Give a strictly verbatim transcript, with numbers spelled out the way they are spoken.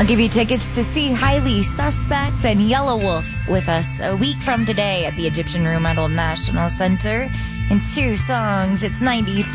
I'll give you tickets to see Highly Suspect and Yellow Wolf with us a week from today at the Egyptian Room at Old National Center. In two songs, it's ninety-three.